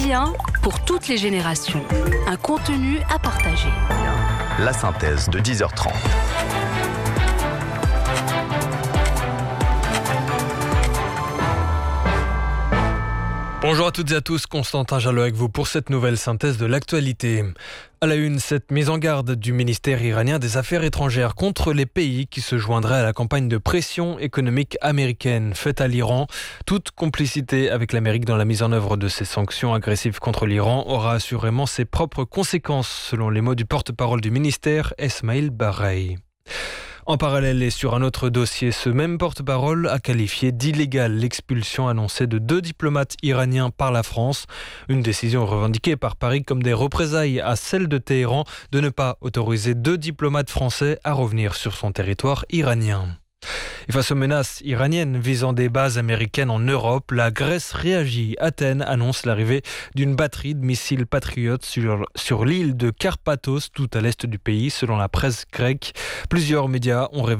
Quotidien pour toutes les générations. Un contenu à partager. La synthèse de 10h30. Bonjour à toutes et à tous, Constantin Jalot avec vous pour cette nouvelle synthèse de l'actualité. À la une, cette mise en garde du ministère iranien des Affaires étrangères contre les pays qui se joindraient à la campagne de pression économique américaine faite à l'Iran. Toute complicité avec l'Amérique dans la mise en œuvre de ces sanctions agressives contre l'Iran aura assurément ses propres conséquences, selon les mots du porte-parole du ministère, Esmail Baghai. En parallèle et sur un autre dossier, ce même porte-parole a qualifié d'illégale l'expulsion annoncée de 2 diplomates iraniens par la France. Une décision revendiquée par Paris comme des représailles à celle de Téhéran de ne pas autoriser 2 diplomates français à revenir sur son territoire iranien. Et face aux menaces iraniennes visant des bases américaines en Europe, la Grèce réagit. Athènes annonce l'arrivée d'une batterie de missiles Patriot sur l'île de Karpathos, tout à l'est du pays, selon la presse grecque. Plusieurs médias ont révélé